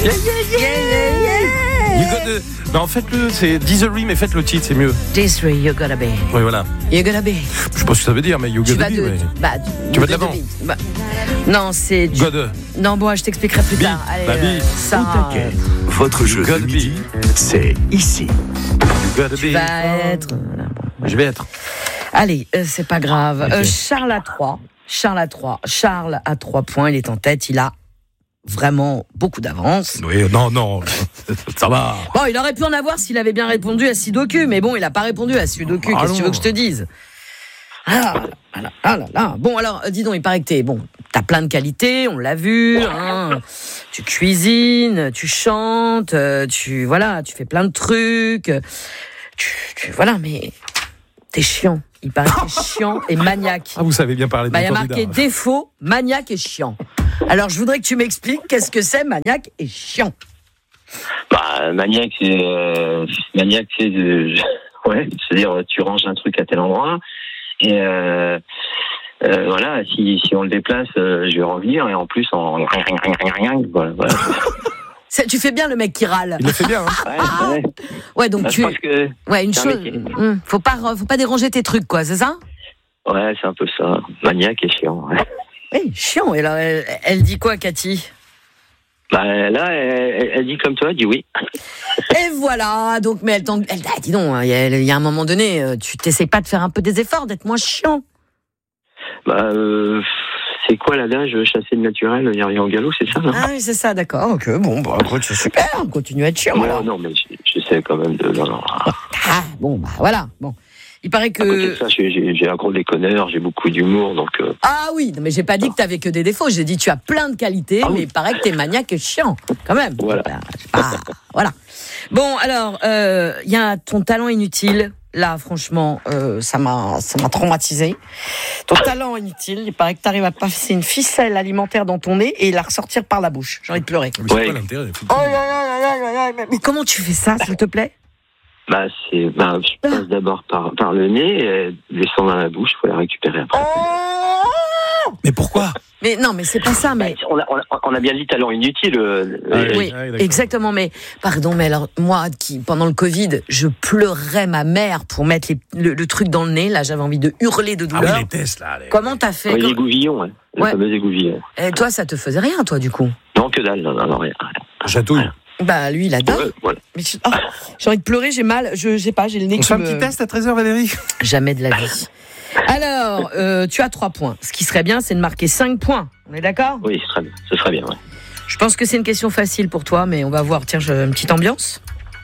Yeah, yeah, yeah. You got the... Non, faites-le, c'est Disery, mais faites le titre, c'est mieux. Disery, you gotta be. Oui, voilà. You gotta be. Je sais pas ce que ça veut dire, mais you gotta be. Tu vas de l'avant. Non, c'est... God. Non, bon, je t'expliquerai plus tard. Allez, ça... Votre jeu de midi, c'est ici. You gotta be. Tu vas être... Je vais être. Allez, c'est pas grave. Okay. Charles à 3. Charles a 3 points, il est en tête, il a vraiment beaucoup d'avance. Oui, non, ça va. Bon, il aurait pu en avoir s'il avait bien répondu à Sudoku, mais bon, il n'a pas répondu à Sudoku. Qu'est-ce que tu veux que je te dise ? Ah là. Bon, alors, dis donc, il paraît que t'as plein de qualités, on l'a vu, hein. Tu cuisines, tu chantes, tu fais plein de trucs. Voilà, mais t'es chiant. Il paraît que t'es chiant et maniaque. Ah, vous savez bien parler de il y a marqué défaut, maniaque et chiant. Alors, je voudrais que tu m'expliques qu'est-ce que c'est maniaque et chiant. Maniaque, c'est c'est-à-dire tu ranges un truc à tel endroit et voilà, si on le déplace, je vais revenir et en plus voilà. Tu fais bien le mec qui râle. Il le fait bien, hein. Ouais, donc je pense que une chose, faut pas déranger tes trucs, quoi, c'est ça ? Ouais, c'est un peu ça, maniaque et chiant. Ouais. Oui, chiant. Et là, elle dit quoi, Cathy ? Là, elle dit comme toi, elle dit oui. Et voilà, donc, mais dis donc, il y a un moment donné, tu t'essayes pas de faire un peu des efforts, d'être moins chiant. C'est quoi l'adage, chasser le naturel, il n'y a rien au galop, c'est ça, non ? Ah oui, c'est ça, d'accord, ok, bon, c'est super, on continue à être chiant. Ouais, non, mais j'essaie quand même de... Non. Ah, voilà, bon. Il paraît que... À côté de ça, j'ai un gros déconneur, j'ai beaucoup d'humour, donc... Ah oui, non, mais j'ai pas dit que t'avais que des défauts, j'ai dit tu as plein de qualités, mais il paraît que t'es maniaque et chiant, quand même. Voilà. Voilà. Bon, alors, il y a ton talent inutile. Là, franchement, ça m'a traumatisé. Ton talent inutile, il paraît que tu arrives à passer une ficelle alimentaire dans ton nez et la ressortir par la bouche. J'ai envie de pleurer. Mais c'est quoi l'intérêt ? Mais comment tu fais ça, s'il te plaît ? Je passe d'abord par le nez, et descend dans la bouche, il faut la récupérer après. Mais pourquoi ? Mais non, mais c'est pas ça, mais... On a bien dit talent inutile. Oui, exactement, mais... Pardon, mais alors, moi, pendant le Covid, je pleurais ma mère pour mettre le truc dans le nez, là, j'avais envie de hurler de douleur. Ah oui, les tests, là. Comment t'as fait ? Les égouvillons, hein. Les fameux égouvillons. Et toi, ça te faisait rien, toi, du coup ? Non, que dalle, non, rien. Chatouille. Lui, il adore. Voilà. Mais j'ai envie de pleurer, j'ai mal, je sais pas, j'ai le nez On qui fait un petit test à 13h, Valérie ? Jamais de la vie. Alors, tu as 3 points. Ce qui serait bien, c'est de marquer 5 points. On est d'accord ? Oui, ce serait bien, ouais. Je pense que c'est une question facile pour toi, mais on va voir. Tiens, une petite ambiance.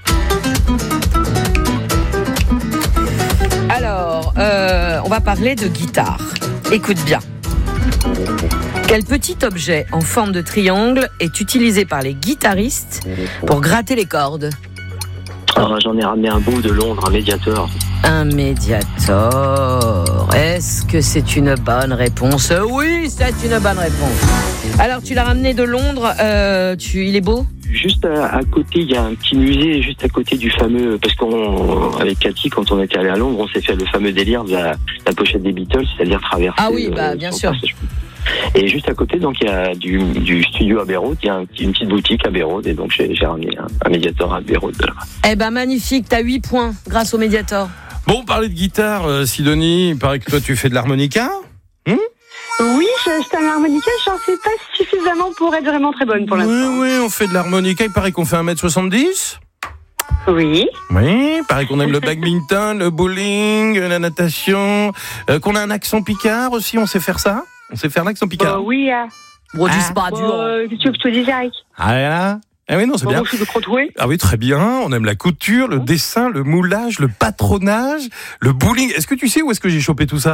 Alors, on va parler de guitare. Écoute bien. Quel petit objet en forme de triangle est utilisé par les guitaristes pour gratter les cordes ? J'en ai ramené un beau de Londres, un médiator. Un médiator. Est-ce que c'est une bonne réponse ? Oui, c'est une bonne réponse. Alors, tu l'as ramené de Londres. Il est beau ? Juste à côté, il y a un petit musée juste à côté du fameux... Parce avec Cathy, quand on était allé à Londres, on s'est fait le fameux délire de la pochette des Beatles, c'est-à-dire traverser... Ah oui, bien sûr. Et juste à côté, donc, il y a du studio Abbey Road, il y a une petite boutique Abbey Road, et donc j'ai ramené un médiator à Abbey Road. Eh ben magnifique, t'as 8 points grâce au médiator. Bon, parler de guitare, Sidonie, il paraît que toi tu fais de l'harmonica ? Oui, je un harmonica, j'en sais pas suffisamment pour être vraiment très bonne pour l'instant. Oui, on fait de l'harmonica, il paraît qu'on fait 1m70 ? Oui. Oui, il paraît qu'on aime le badminton, le bowling, la natation, qu'on a un accent picard aussi, on sait faire ça ? On sait faire l'accent picard ? Oui. Bon, dis pas dur. Qu'est-ce que je te dis, Eric ? Ah là. Ah oui, non, c'est bien. Je suis de Crontoué. Ah oui, très bien. On aime la couture, le dessin, le moulage, le patronage, le bowling. Est-ce que tu sais où est-ce que j'ai chopé tout ça ?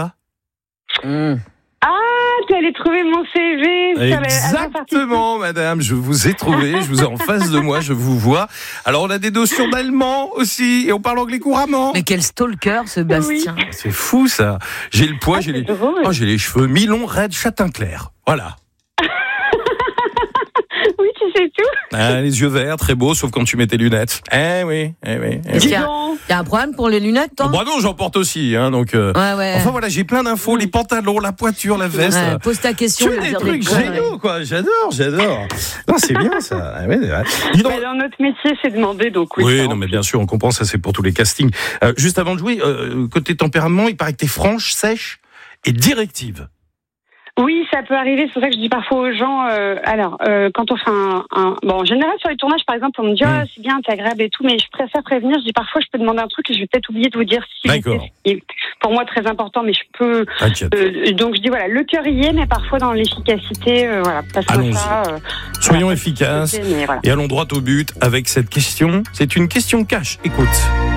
Tu allais trouver mon CV. Exactement, madame. Je vous ai trouvé. Je vous ai en face de moi. Je vous vois. Alors, on a des notions d'allemand aussi. Et on parle anglais couramment. Mais quel stalker, ce Bastien. Oui. C'est fou, ça. J'ai le poids, j'ai les cheveux mi-longs, raides, châtain clair. Voilà. Oui, tu c'est tout. Les yeux verts, très beau, sauf quand tu mets tes lunettes. Eh oui. Est-ce qu'il y a un problème pour les lunettes, toi? Bah non, j'en porte aussi, hein, donc. Ouais. Enfin voilà, j'ai plein d'infos, les pantalons, la poiture, la veste. Ouais, pose ta question. Tu as des trucs géniaux, quoi. J'adore. Non, c'est bien ça. Dis donc, dans notre métier, c'est demandé, donc oui. Oui, non, mais bien sûr, on comprend, ça c'est pour tous les castings. Juste avant de jouer, côté tempérament, il paraît que t'es franche, sèche et directive. Oui, ça peut arriver. C'est pour ça que je dis parfois aux gens, quand on fait bon, en général, sur les tournages, par exemple, on me dit, c'est bien, t'es agréable et tout, mais je préfère prévenir. Je dis parfois, je peux demander un truc et je vais peut-être oublier de vous dire si c'est pour moi très important, mais je peux. Donc je dis, voilà, le cœur y est, mais parfois dans l'efficacité, allons-y. Soyons efficaces et allons droit au but avec cette question. C'est une question cash. Écoute.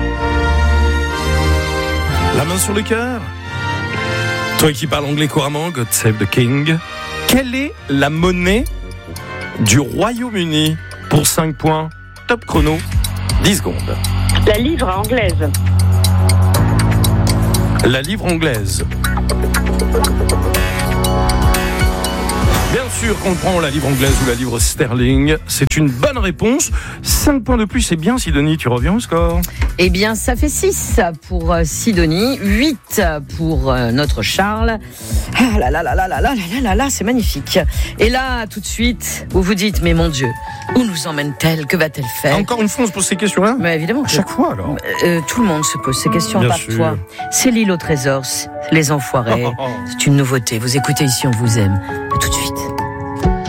La main sur le cœur. Toi qui parles anglais couramment, God Save the King. Quelle est la monnaie du Royaume-Uni? Pour 5 points, top chrono, 10 secondes. La livre anglaise. La livre anglaise. Bien sûr qu'on prend la livre anglaise ou la livre sterling. C'est une bonne réponse. 5 points de plus, c'est bien, Sidonie. Tu reviens au score? Eh bien, ça fait 6 pour Sidonie, 8 pour notre Charles. Ah là là là là là là là là là, c'est magnifique. Et là, tout de suite, vous vous dites, mais mon Dieu, où nous emmène-t-elle? Que va-t-elle faire? Encore une fois, on se pose ces questions-là? Mais évidemment. À chaque fois, alors. Tout le monde se pose ces questions, bien pas sûr. toi. C'est l'île au trésor, les enfoirés. C'est une nouveauté. Vous écoutez Ici, on vous aime. À tout de suite.